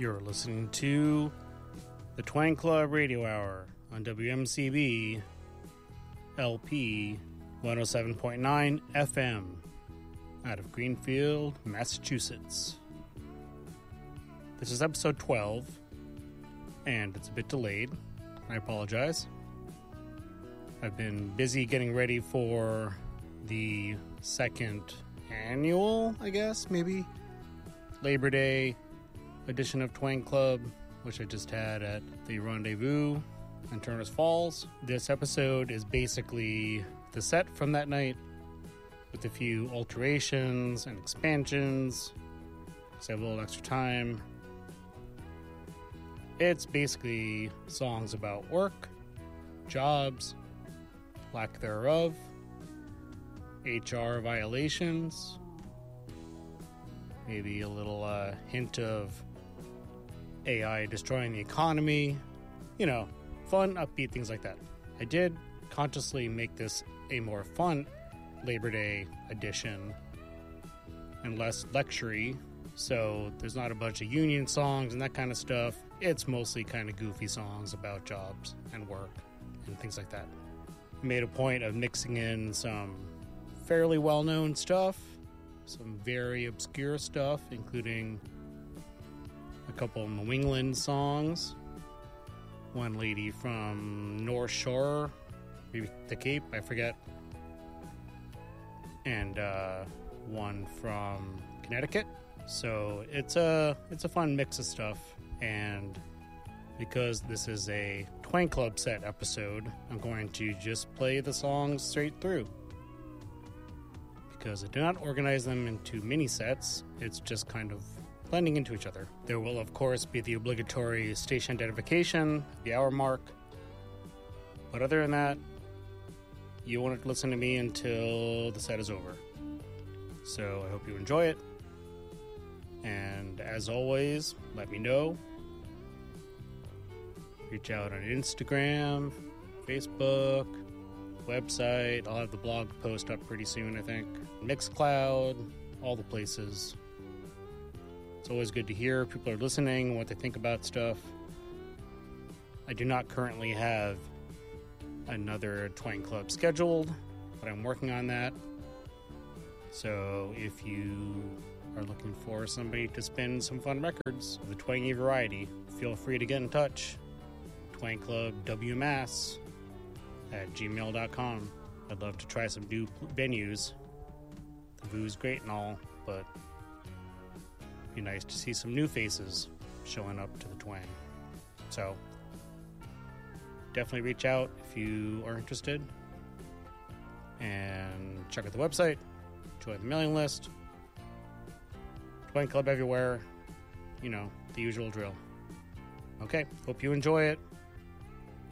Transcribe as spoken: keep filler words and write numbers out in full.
You're listening to the Twang Club Radio Hour on W M C B L P one oh seven point nine F M out of Greenfield, Massachusetts. This is episode twelve, and it's a bit delayed. I apologize. I've been busy getting ready for the second annual, I guess, maybe, Labor Day edition of Twang Club, which I just had at the Rendezvous in Turner's Falls. This episode is basically the set from that night with a few alterations and expansions, because I have a little extra time. It's basically songs about work, jobs, lack thereof, H R violations, maybe a little uh, hint of A I destroying the economy, you know, fun, upbeat things like that. I did consciously make this a more fun Labor Day edition and less lecture-y, so there's not a bunch of union songs and that kind of stuff. It's mostly kind of goofy songs about jobs and work and things like that. I made a point of mixing in some fairly well-known stuff, some very obscure stuff, including a couple New England songs, one lady from North Shore, maybe the Cape, I forget, and uh, one from Connecticut. So it's a it's a fun mix of stuff, and because this is a Twang Club set episode, I'm going to just play the songs straight through. Because I do not organize them into mini sets, it's just kind of blending into each other. There will, of course, be the obligatory station identification, the hour mark. But other than that, you won't listen to me until the set is over. So I hope you enjoy it. And as always, let me know. Reach out on Instagram, Facebook, website. I'll have the blog post up pretty soon, I think. Mixcloud, all the places. It's always good to hear people are listening, what they think about stuff. I do not currently have another Twang Club scheduled, but I'm working on that. So if you are looking for somebody to spin some fun records of the twangy variety, feel free to get in touch. Twang Club W M A S at gmail dot com. I'd love to try some new venues. The Voo's great and all, but it'd be nice to see some new faces showing up to the Twang. So definitely reach out if you are interested, and check out the website, join the mailing list. Twang Club everywhere, you know, the usual drill. Okay, hope you enjoy it.